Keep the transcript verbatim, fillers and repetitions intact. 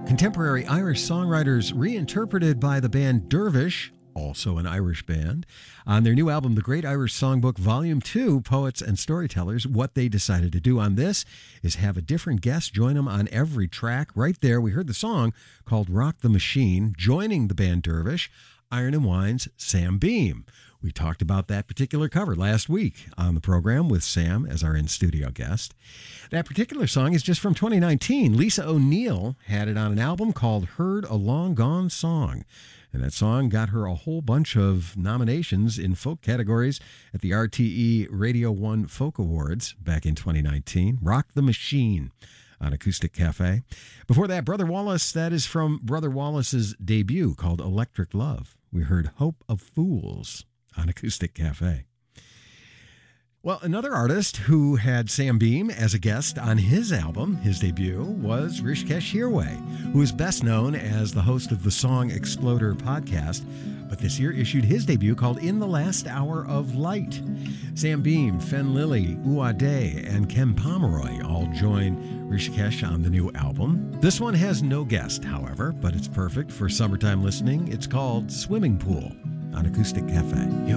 Contemporary Irish songwriters reinterpreted by the band Dervish, also an Irish band, on their new album, The Great Irish Songbook, Volume two, Poets and Storytellers. What they decided to do on this is have a different guest join them on every track. Right there, we heard the song called Rock the Machine, joining the band Dervish, Iron and Wine's Sam Beam. We talked about that particular cover last week on the program with Sam as our in-studio guest. That particular song is just from twenty nineteen. Lisa O'Neill had it on an album called Heard a Long Gone Song. And that song got her a whole bunch of nominations in folk categories at the R T E Radio one Folk Awards back in twenty nineteen. Rock the Machine on Acoustic Cafe. Before that, Brother Wallace, that is from Brother Wallace's debut called Electric Love. We heard Hope of Fools on Acoustic Cafe. Well, another artist who had Sam Beam as a guest on his album, his debut, was Rishikesh Hirway, who is best known as the host of the Song Exploder podcast, but this year issued his debut called In the Last Hour of Light. Sam Beam, Fen Lilly, Uade, and Ken Pomeroy all join Rishikesh on the new album. This one has no guest, however, but it's perfect for summertime listening. It's called Swimming Pool on Acoustic Cafe. You're